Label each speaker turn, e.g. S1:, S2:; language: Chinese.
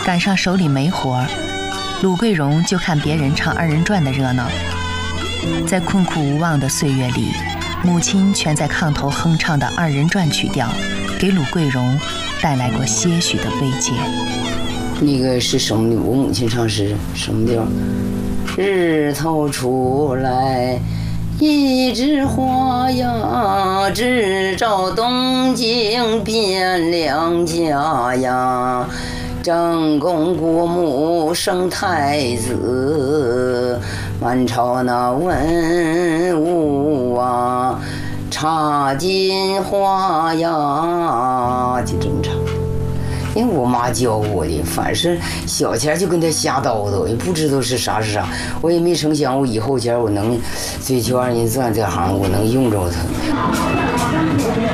S1: 赶上手里没活，鲁桂荣就看别人唱二人转的热闹。在困苦无望的岁月里，母亲全在炕头哼唱的二人转曲调，给鲁桂荣带来过些许的慰藉。
S2: 那个是什么？我母亲唱是什么调？日头出来一枝花呀，只照东京汴梁家呀。正宫国母生太子，满朝那文武啊，插金花呀，就这么唱。因为我妈教我的，反正小前就跟他瞎叨叨，也不知道是啥是啥。我也没成想，我以后前我能最起码人赚这行，我能用着它。